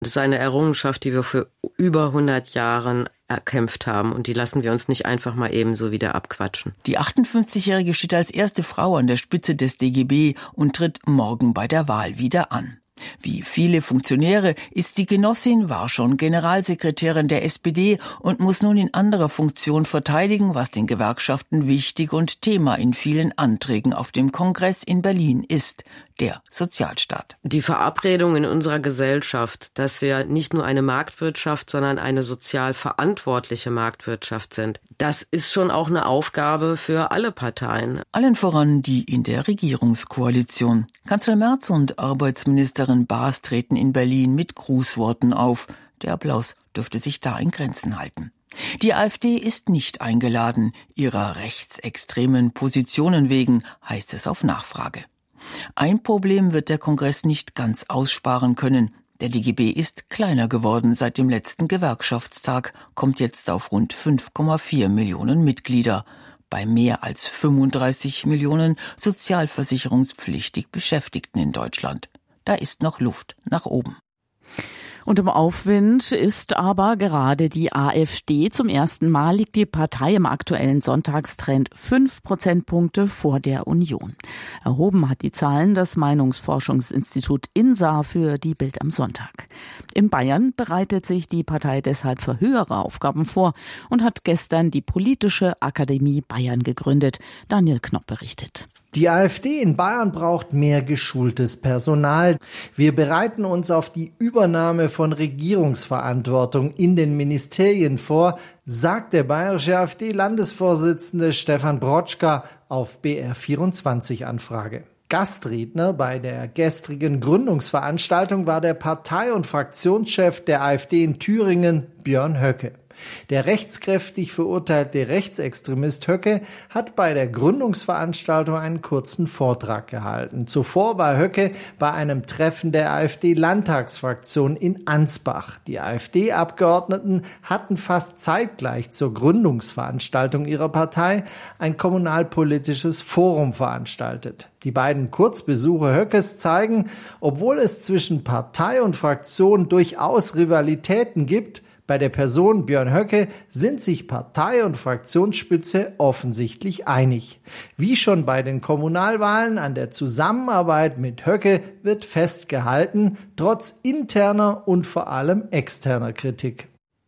Das ist eine Errungenschaft, die wir für über 100 Jahren erkämpft haben. Und die lassen wir uns nicht einfach mal eben so wieder abquatschen. Die 58-Jährige steht als erste Frau an der Spitze des DGB und tritt morgen bei der Wahl wieder an. Wie viele Funktionäre ist die Genossin, war schon Generalsekretärin der SPD und muss nun in anderer Funktion verteidigen, was den Gewerkschaften wichtig und Thema in vielen Anträgen auf dem Kongress in Berlin ist: der Sozialstaat. Die Verabredung in unserer Gesellschaft, dass wir nicht nur eine Marktwirtschaft, sondern eine sozial verantwortliche Marktwirtschaft sind, das ist schon auch eine Aufgabe für alle Parteien. Allen voran die in der Regierungskoalition. Kanzler Merz und Arbeitsministerin Baas treten in Berlin mit Grußworten auf. Der Applaus dürfte sich da in Grenzen halten. Die AfD ist nicht eingeladen, ihrer rechtsextremen Positionen wegen, heißt es auf Nachfrage. Ein Problem wird der Kongress nicht ganz aussparen können. Der DGB ist kleiner geworden seit dem letzten Gewerkschaftstag, kommt jetzt auf rund 5,4 Millionen Mitglieder. Bei mehr als 35 Millionen sozialversicherungspflichtig Beschäftigten in Deutschland. Da ist noch Luft nach oben. Und im Aufwind ist aber gerade die AfD. Zum ersten Mal liegt die Partei im aktuellen Sonntagstrend 5 Prozentpunkte vor der Union. Erhoben hat die Zahlen das Meinungsforschungsinstitut INSA für die Bild am Sonntag. In Bayern bereitet sich die Partei deshalb für höhere Aufgaben vor und hat gestern die Politische Akademie Bayern gegründet. Daniel Knopp berichtet. Die AfD in Bayern braucht mehr geschultes Personal. Wir bereiten uns auf die Übernahme von Regierungsverantwortung in den Ministerien vor, sagt der bayerische AfD-Landesvorsitzende Stefan Brotschka auf BR24-Anfrage. Gastredner bei der gestrigen Gründungsveranstaltung war der Partei- und Fraktionschef der AfD in Thüringen, Björn Höcke. Der rechtskräftig verurteilte Rechtsextremist Höcke hat bei der Gründungsveranstaltung einen kurzen Vortrag gehalten. Zuvor war Höcke bei einem Treffen der AfD-Landtagsfraktion in Ansbach. Die AfD-Abgeordneten hatten fast zeitgleich zur Gründungsveranstaltung ihrer Partei ein kommunalpolitisches Forum veranstaltet. Die beiden Kurzbesuche Höckes zeigen, obwohl es zwischen Partei und Fraktion durchaus Rivalitäten gibt, bei der Person Björn Höcke sind sich Partei- und Fraktionsspitze offensichtlich einig. Wie schon bei den Kommunalwahlen an der Zusammenarbeit mit Höcke wird festgehalten, trotz interner und vor allem externer Kritik.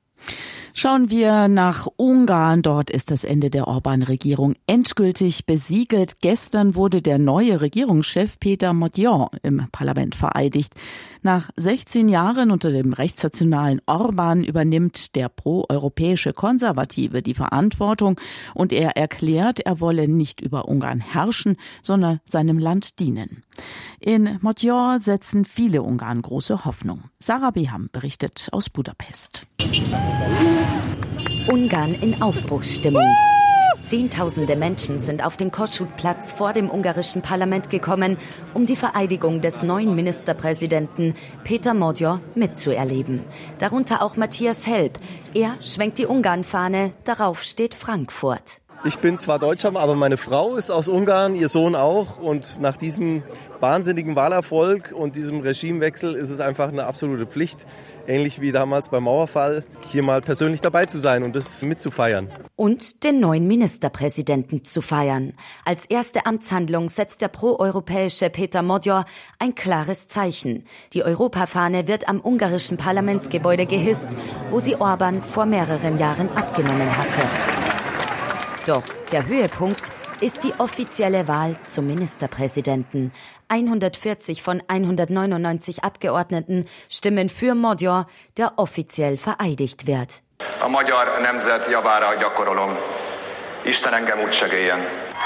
Schauen wir nach Ungarn. Dort ist das Ende der Orbán-Regierung endgültig besiegelt. Gestern wurde der neue Regierungschef Péter Magyar im Parlament vereidigt. Nach 16 Jahren unter dem rechtsnationalen Orbán übernimmt der proeuropäische Konservative die Verantwortung und er erklärt, er wolle nicht über Ungarn herrschen, sondern seinem Land dienen. In Magyar setzen viele Ungarn große Hoffnung. Sarah Beham berichtet aus Budapest. Ungarn in Aufbruchsstimmung. Zehntausende Menschen sind auf den Kossuth-Platz vor dem ungarischen Parlament gekommen, um die Vereidigung des neuen Ministerpräsidenten Péter Magyar mitzuerleben. Darunter auch Matthias Helb. Er schwenkt die Ungarn-Fahne, darauf steht Frankfurt. Ich bin zwar Deutscher, aber meine Frau ist aus Ungarn, ihr Sohn auch. Und nach diesem wahnsinnigen Wahlerfolg und diesem Regimewechsel ist es einfach eine absolute Pflicht, ähnlich wie damals beim Mauerfall, hier mal persönlich dabei zu sein und das mitzufeiern. Und den neuen Ministerpräsidenten zu feiern. Als erste Amtshandlung setzt der proeuropäische Péter Magyar ein klares Zeichen. Die Europafahne wird am ungarischen Parlamentsgebäude gehisst, wo sie Orbán vor mehreren Jahren abgenommen hatte. Doch der Höhepunkt ist die offizielle Wahl zum Ministerpräsidenten. 140 von 199 Abgeordneten stimmen für Magyar, der offiziell vereidigt wird. A magyar nemzet javára gyakorolom. Isten engem úgy segéljen.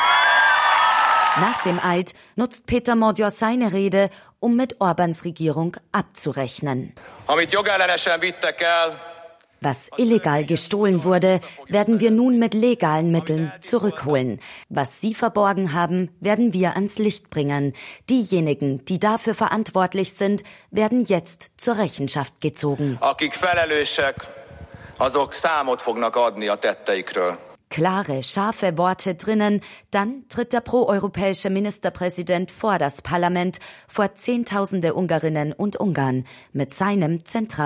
Nach dem Eid nutzt Péter Magyar seine Rede, um mit Orbáns Regierung abzurechnen. Amit jogellenesen vittek el, was illegal gestohlen wurde, werden wir nun mit legalen Mitteln zurückholen. Was Sie verborgen haben, werden wir ans Licht bringen. Diejenigen, die dafür verantwortlich sind, werden jetzt zur Rechenschaft gezogen. akik felelősek, azok számot fognak adni a tetteikről. Klare, scharfe Worte drinnen, dann tritt der proeuropäische Ministerpräsident vor das Parlament, vor Zehntausende Ungarinnen und Ungarn, mit seinem zentralen